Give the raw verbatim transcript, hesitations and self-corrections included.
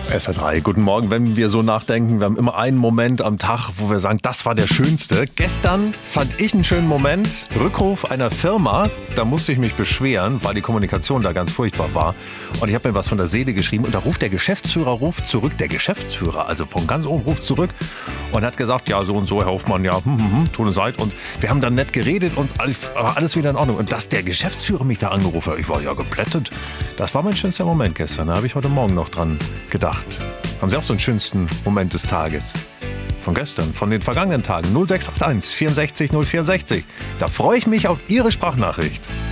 S R drei, guten Morgen. Wenn wir so nachdenken, wir haben immer einen Moment am Tag, wo wir sagen, das war der schönste. Gestern fand ich einen schönen Moment. Rückruf einer Firma, da musste ich mich beschweren, weil die Kommunikation da ganz furchtbar war. Und ich habe mir was von der Seele geschrieben und da ruft der Geschäftsführer ruft zurück, der Geschäftsführer, also von ganz oben ruft zurück und hat gesagt, ja so und so, Herr Hoffmann, ja, hm, hm, hm, tut uns leid. Und wir haben dann nett geredet und alles, alles wieder in Ordnung. Und dass der Geschäftsführer mich da angerufen hat, ich war ja geplättet. Das war mein schönster Moment gestern, da habe ich heute Morgen noch dran gedacht. Haben Sie auch so einen schönsten Moment des Tages? Von gestern, von den vergangenen Tagen. null sechs acht eins vierundsechzig null vierundsechzig. Da freue ich mich auf Ihre Sprachnachricht.